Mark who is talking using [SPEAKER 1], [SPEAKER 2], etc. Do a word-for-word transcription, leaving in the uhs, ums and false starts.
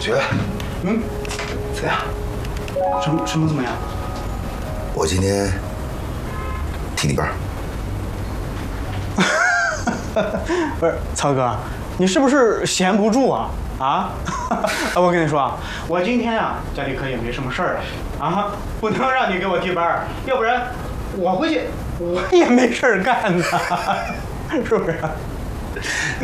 [SPEAKER 1] 觉，嗯，怎样？
[SPEAKER 2] 什么什么怎么样？
[SPEAKER 1] 我今天替你班。
[SPEAKER 2] 不是，曹哥，你是不是闲不住啊？啊？我跟你说啊，我今天啊家里可也没什么事儿啊，啊，不能让你给我替班，要不然我回去我也没事儿干呢，是不是？